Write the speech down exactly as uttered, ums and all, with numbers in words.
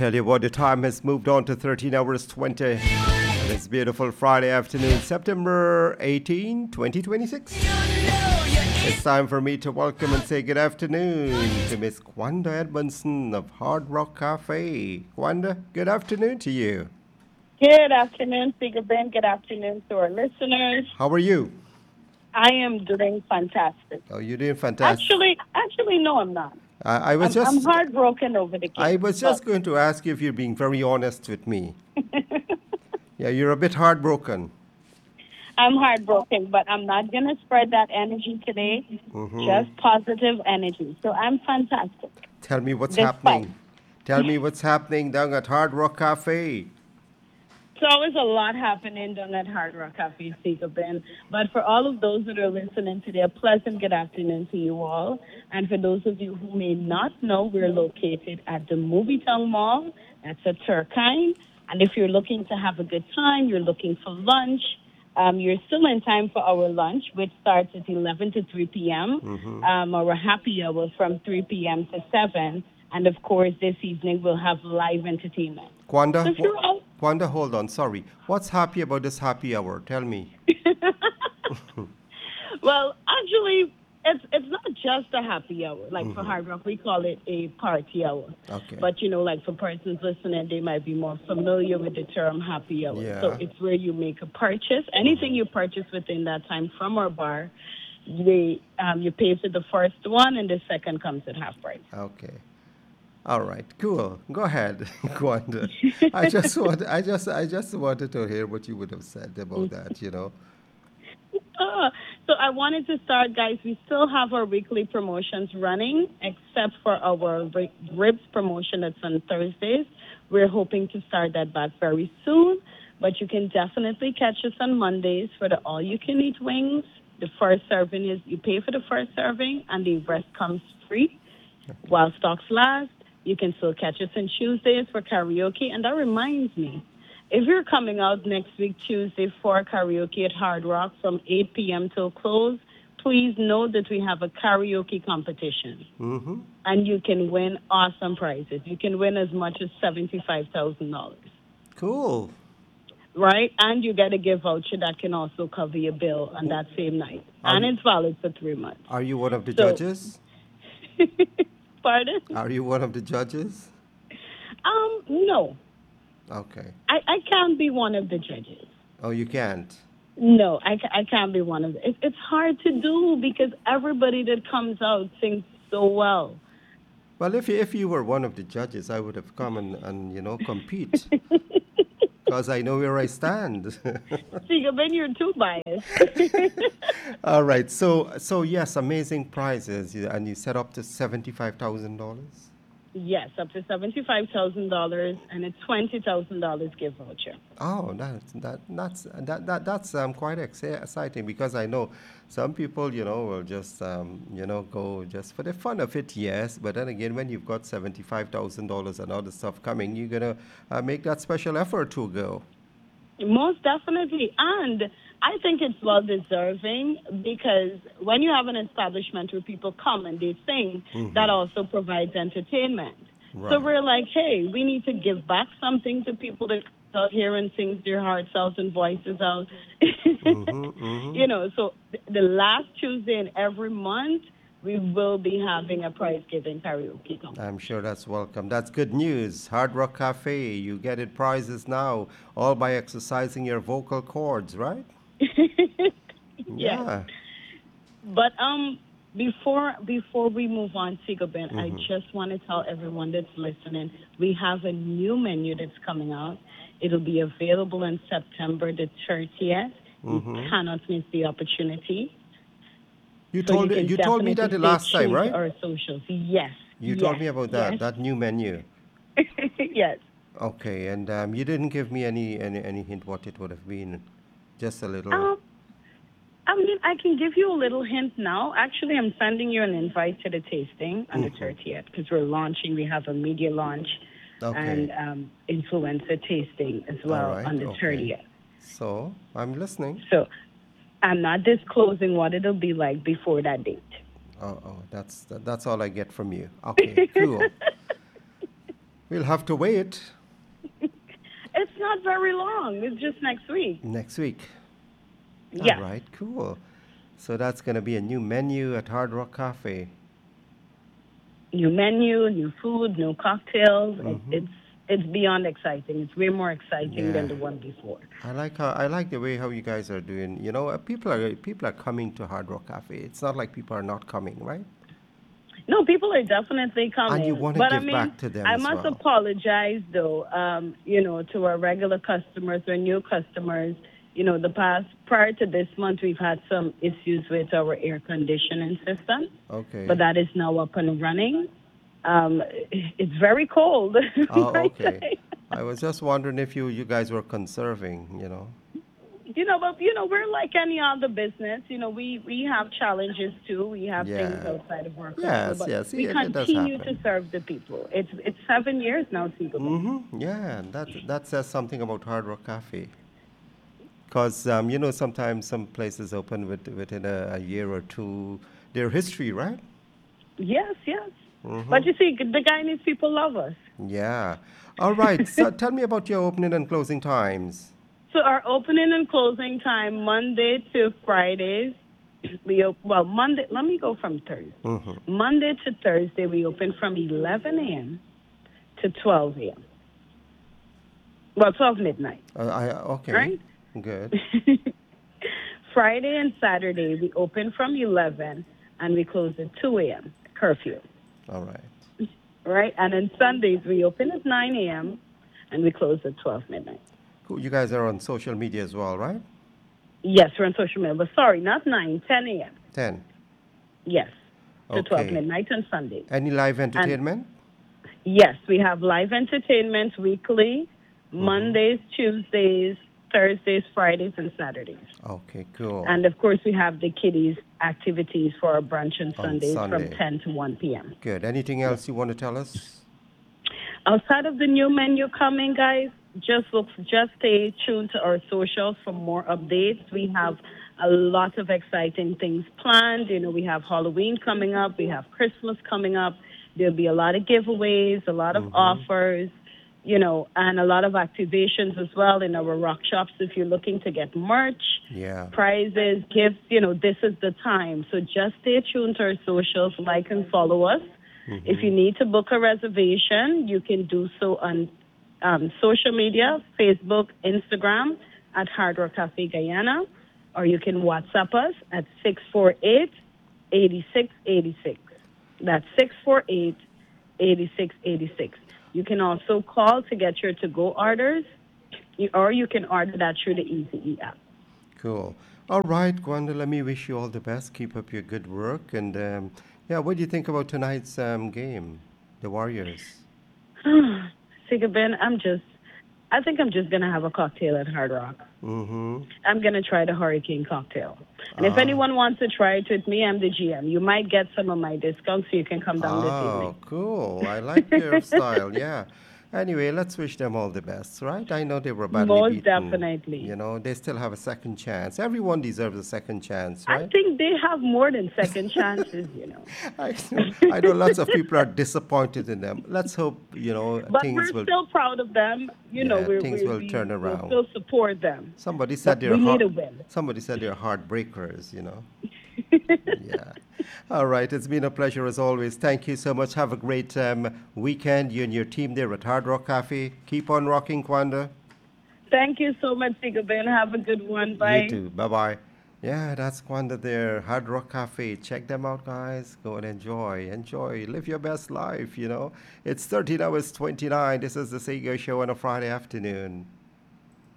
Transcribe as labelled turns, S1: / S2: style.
S1: tell you what, the time has moved on to thirteen hours twenty. And it's beautiful Friday afternoon, September eighteenth, twenty twenty-six. It's time for me to welcome and say good afternoon to Miss Kwanda Edmondson of Hard Rock Cafe. Kwanda, good afternoon to you.
S2: Good afternoon, Speaker Ben. Good afternoon to our listeners.
S1: How are you?
S2: I am doing fantastic.
S1: Oh, you're doing fantastic.
S2: Actually, actually, no, I'm not.
S1: I, I was
S2: I'm, I'm
S1: just
S2: heartbroken over the
S1: I
S2: case.
S1: was just going to ask you if you're being very honest with me. Yeah, you're a bit heartbroken.
S2: I'm heartbroken, but I'm not going to spread that energy today.
S1: Mhm.
S2: Just positive energy. So I'm fantastic.
S1: Tell me what's
S2: Despite.
S1: happening. Tell me what's happening down at Hard Rock Cafe.
S2: There's always a lot happening down at Hard Rock Cafe, Speaker Ben. But for all of those that are listening today, a pleasant good afternoon to you all. And for those of you who may not know, we're located at the Movietown Mall. That's at Turkine. And if you're looking to have a good time, you're looking for lunch, um, you're still in time for our lunch, which starts at eleven to three p.m.,
S1: Mhm.
S2: um, our happy hour from three p.m. to seven. And, of course, this evening we'll have live entertainment.
S1: Kwanda,
S2: So if you're
S1: wh-
S2: out,
S1: Kwanda, hold on. Sorry. What's happy about this happy hour? Tell me.
S2: well, actually, it's it's not just a happy hour. Like for
S1: Mhm.
S2: Hard Rock, we call it a party hour.
S1: Okay.
S2: But you know, like for persons listening, they might be more familiar with the term happy hour. So
S1: Yeah.
S2: it's where you make a purchase. Anything you purchase within that time from our bar, they um, you pay for the first one, and the second comes at half price.
S1: Okay. All right. Cool. Go ahead, Kwanda. I just want. I just. I just wanted to hear what you would have said about that. You know.
S2: Uh, so I wanted to start, guys. We still have our weekly promotions running, except for our ri- ribs promotion that's on Thursdays. We're hoping to start that back very soon, but you can definitely catch us on Mondays for the all-you-can-eat wings. The first serving is you pay for the first serving, and the rest comes free while stocks last. You can still catch us on Tuesdays for karaoke, and that reminds me. If you're coming out next week, Tuesday, for karaoke at Hard Rock from eight p.m. till close, please know that we have a karaoke competition.
S1: Mm-hmm.
S2: And you can win awesome prizes. You can win as much as seventy-five thousand dollars,
S1: Cool.
S2: right? And you get a gift voucher that can also cover your bill on that same night.
S1: Are
S2: And
S1: you,
S2: it's valid for three months.
S1: are you one of the
S2: So,
S1: judges?
S2: pardon?
S1: Are you one of the judges?
S2: Um, no.
S1: Okay.
S2: I, I can't be one of the judges.
S1: Oh, you can't.
S2: No, I, ca- I can't be one of them. It, it's hard to do because everybody that comes out sings so well.
S1: Well, if you, if you were one of the judges, I would have come and, and you know compete because I know where I stand.
S2: See, Ben, you're too biased.
S1: All right. So so yes, amazing prizes, you- and you set up to seventy five thousand dollars.
S2: Yes, up to seventy-five thousand dollars and a twenty thousand dollars gift voucher.
S1: Oh, that's that that's that, that that's um, quite ex- exciting because I know some people, you know, will just um, you know go just for the fun of it, yes. But then again, when you've got seventy five thousand dollars and other stuff coming, you're gonna uh, make that special effort to go.
S2: Most definitely. And I think it's well deserving because when you have an establishment where people come and they sing, that
S1: Hmm.
S2: also provides entertainment. So
S1: Right.
S2: we're like, hey, we need to give back something to people that comes out here and sings their hearts out and voices out.
S1: Mm-hmm, mm-hmm.
S2: you know, so th- the last Tuesday in every month, we will be having a prize giving karaoke
S1: I'm
S2: competition.
S1: sure that's welcome. That's good news. Hard Rock Cafe, you get it prizes now, all by exercising your vocal cords, right?
S2: yes.
S1: Yeah.
S2: But um, before before we move on, Sigobin, I
S1: Mm-hmm.
S2: just want to tell everyone that's listening, we have a new menu that's coming out. It'll be available on September the thirtieth. You
S1: Mm-hmm.
S2: cannot miss the opportunity.
S1: You
S2: So you
S1: told me
S2: can
S1: you told me that
S2: definitely
S1: the
S2: stay
S1: last time,
S2: tuned to
S1: right?
S2: our socials. Yes,
S1: You told
S2: yes,
S1: me about that
S2: yes,
S1: that new menu.
S2: yes.
S1: Okay, and um, you didn't give me any, any any hint what it would have been. Just a little.
S2: Um, I mean, I can give you a little hint now. Actually, I'm sending you an invite to the tasting on the
S1: Mm-hmm.
S2: thirtieth because we're launching. We have a media launch
S1: Okay.
S2: and um, influencer tasting as
S1: All
S2: well
S1: right.
S2: on the
S1: Okay.
S2: thirtieth.
S1: So I'm listening.
S2: So I'm not disclosing what it'll be like before that date.
S1: Oh, oh, that's that, that's all I get from you. Okay, cool. We'll have to wait
S2: It's not very long. It's just next week.
S1: next week. All
S2: Yes.
S1: right, cool. So that's going to be a new menu at Hard Rock Cafe.
S2: New menu, new food, new cocktails. It,
S1: Mm-hmm.
S2: it's it's beyond exciting. It's way more exciting than
S1: Yeah.
S2: the one before.
S1: I like how I like the way how you guys are doing. You know, uh, people are people are coming to Hard Rock Cafe. It's not like people are not coming, right?
S2: No, people are definitely
S1: And you
S2: coming.
S1: want to
S2: But I
S1: give
S2: mean,
S1: back to them
S2: I
S1: as
S2: must
S1: well.
S2: apologize though, um, you know, to our regular customers or new customers. You know, the past, prior to this month, we've had some issues with our air conditioning system,
S1: Okay.
S2: but that is now up and running. Um, it's very cold,
S1: Oh,
S2: might
S1: okay.
S2: say.
S1: I was just wondering if you you guys were conserving. You know.
S2: You know, but you know, we're like any other business. You know, we we have challenges too. We have things
S1: Yeah.
S2: outside of our control,
S1: Yes.
S2: but
S1: Yes.
S2: we
S1: Yeah, that does
S2: continue to
S1: happen.
S2: serve the people. It's it's seven years now, Tigo.
S1: Mm-hmm. Yeah. That that says something about Hard Rock Cafe. Because um, you know, sometimes some places open with, within a, a year or two. Their history, right?
S2: Yes, yes.
S1: Mm-hmm.
S2: But you see, the Guyanese people love us.
S1: Yeah. All right. So tell me about your opening and closing times.
S2: So our opening and closing time Monday to Fridays. We op- well Monday. Let me go from Thursday.
S1: Mm-hmm.
S2: Monday to Thursday we open from eleven a.m. to twelve a.m. Well, twelve midnight,
S1: Uh, I okay.
S2: right?
S1: Good.
S2: Friday and Saturday we open from eleven and we close at two a.m. curfew,
S1: All right.
S2: right? And then Sundays we open at nine a.m. and we close at twelve midnight.
S1: Cool. You guys are on social media as well, right?
S2: Yes, we're on social media, but sorry, not nine, ten a.m.
S1: Ten.
S2: Yes, to twelve
S1: Okay.
S2: midnight on Sundays.
S1: Any live entertainment?
S2: Yes, we have live entertainment weekly, Mondays, Tuesdays, Thursdays, Fridays, and Saturdays.
S1: Okay, cool.
S2: And of course, we have the kiddies' activities for our brunch on
S1: On
S2: Sundays
S1: Sunday.
S2: from ten to one p.m.
S1: Good. Anything else you want to tell us?
S2: Outside of the new menu coming, guys, just look, just stay tuned to our socials for more updates. We have a lot of exciting things planned. You know, we have Halloween coming up, we have Christmas coming up. There'll be a lot of giveaways, a lot of offers, you know, and a lot of activations as well in our rock shops. If you're looking to get merch,
S1: Yeah.
S2: prizes, gifts, you know, this is the time. So just stay tuned to our socials, like and follow us. If you need to book a reservation, you can do so on um, social media, Facebook, Instagram at Hard Rock Cafe Guyana, or you can WhatsApp us at six four eight, eight six eight six. That's six four eight, eight six eight six. You can also call to get your to-go orders, you- or you can order that through the Easy E app.
S1: Cool. All right, Gwanda, let me wish you all the best. Keep up your good work. And um, yeah, what do you think about tonight's um, game, the Warriors?
S2: Siga Ben, I'm just, I think I'm just going to have a cocktail at Hard Rock.
S1: Mm-hmm.
S2: I'm going to try the Hurricane cocktail. And if
S1: Ah.
S2: anyone wants to try it with me, I'm the G M. You might get some of my discounts so you can come down this
S1: Oh,
S2: evening.
S1: cool. I like your style. Yeah. Anyway, let's wish them all the best, right? I know they were badly
S2: Most
S1: beaten.
S2: definitely.
S1: You know, they still have a second chance. Everyone deserves a second chance,
S2: I
S1: right?
S2: think they have more than second chances, you know.
S1: I know, I know lots of people are disappointed in them. Let's hope, you know,
S2: But
S1: things
S2: we're
S1: will.
S2: still proud of them. You know,
S1: Yeah,
S2: we're,
S1: things
S2: we
S1: will
S2: we,
S1: turn
S2: we'll
S1: around.
S2: still support them.
S1: Somebody said
S2: But
S1: they're
S2: we need
S1: heart,
S2: a win.
S1: somebody said they're heartbreakers, you know. Yeah. All right. It's been a pleasure as always. Thank you so much. Have a great um, weekend. You and your team there at Hard Rock Cafe. Keep on rocking, Kwanda.
S2: Thank you so much, Siga Ben. Have a good one. Bye.
S1: You too. Bye bye. Yeah, that's Kwanda there. Hard Rock Cafe. Check them out, guys. Go and enjoy. Enjoy. Live your best life, you know. It's thirteen hours twenty-nine. This is the Sego Show on a Friday afternoon.